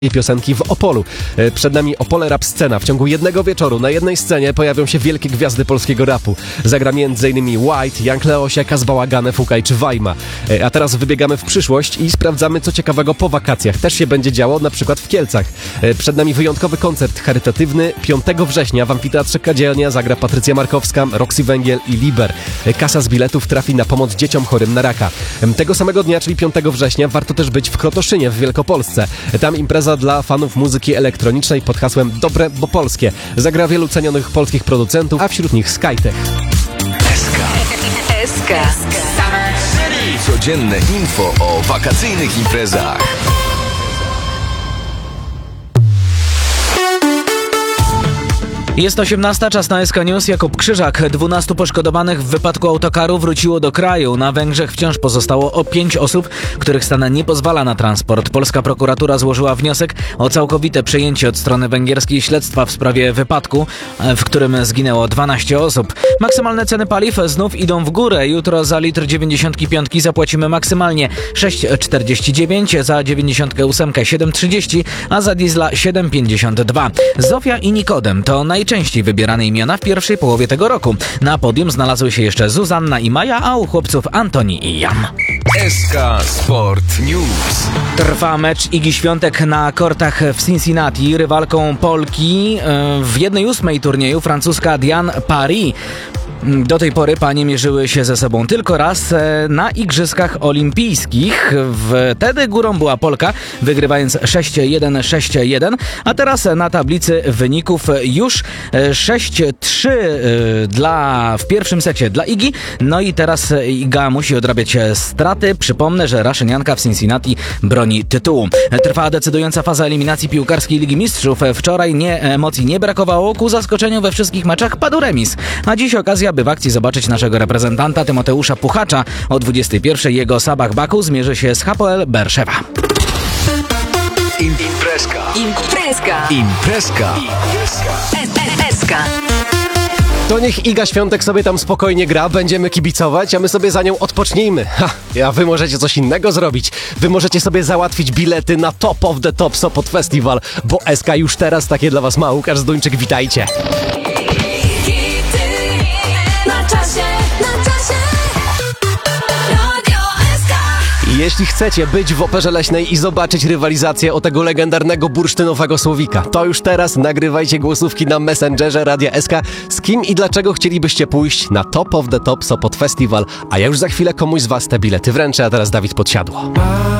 I piosenki w Opolu. Przed nami Opole Rap Scena. W ciągu jednego wieczoru na jednej scenie pojawią się wielkie gwiazdy polskiego rapu. Zagra m.in. White, Young Leosia, Kaz Bałagany, Fukaj czy Wajma. A teraz wybiegamy w przyszłość i sprawdzamy, co ciekawego po wakacjach też się będzie działo, na przykład w Kielcach. Przed nami wyjątkowy koncert charytatywny. 5 września w Amfiteatrze Kadzielnia zagra Patrycja Markowska, Roxy Węgiel i Liber. Kasa z biletów trafi na pomoc dzieciom chorym na raka. Tego samego dnia, czyli 5 września, warto też być w Krotoszynie w Wielkopolsce. Tam impreza dla fanów muzyki elektronicznej pod hasłem Dobre, bo polskie. Zagra wielu cenionych polskich producentów, a wśród nich Skytech. SK. Codzienne info o wakacyjnych imprezach. Jest 18, czas na SK News. Jakub Krzyżak. 12 poszkodowanych w wypadku autokaru wróciło do kraju. Na Węgrzech wciąż pozostało 5 osób, których stan nie pozwala na transport. Polska prokuratura złożyła wniosek o całkowite przejęcie od strony węgierskiej śledztwa w sprawie wypadku, w którym zginęło 12 osób. Maksymalne ceny paliw znów idą w górę. Jutro za litr 95 zapłacimy maksymalnie 6,49, za 98 7,30, a za diesla 7,52. Zofia i Nikodem to najczęściej wybierane imiona w pierwszej połowie tego roku. Na podium znalazły się jeszcze Zuzanna i Maja, a u chłopców Antoni i Jan. SK Sport News. Trwa mecz Igi Świątek na kortach w Cincinnati. Rywalką Polki w 1/8 turnieju francuska Diane Paris. Do tej pory panie mierzyły się ze sobą tylko raz na Igrzyskach Olimpijskich. Wtedy górą była Polka, wygrywając 6-1, 6-1, a teraz na tablicy wyników już 6-3 w pierwszym secie dla Igi. No i teraz Iga musi odrabiać straty. Przypomnę, że Raszynianka w Cincinnati broni tytułu. Trwa decydująca faza eliminacji piłkarskiej Ligi Mistrzów. Wczoraj emocji nie brakowało. Ku zaskoczeniu we wszystkich meczach padł remis. A dziś okazja, by w akcji zobaczyć naszego reprezentanta Tymoteusza Puchacza. O 21 jego Sabah Baku zmierzy się z Hapoel Berszewa. Imprezka. SK. To niech Iga Świątek sobie tam spokojnie gra, będziemy kibicować, a my sobie za nią odpocznijmy. A wy możecie coś innego zrobić. Wy możecie sobie załatwić bilety na Top of the Top Sopot Festival, bo SK już teraz takie dla was ma. Łukasz Zduńczyk, witajcie. Jeśli chcecie być w Operze Leśnej i zobaczyć rywalizację o tego legendarnego bursztynowego słowika, to już teraz nagrywajcie głosówki na Messengerze Radia SK, z kim i dlaczego chcielibyście pójść na Top of the Top Sopot Festival, a ja już za chwilę komuś z was te bilety wręczę, a teraz Dawid Podsiadło.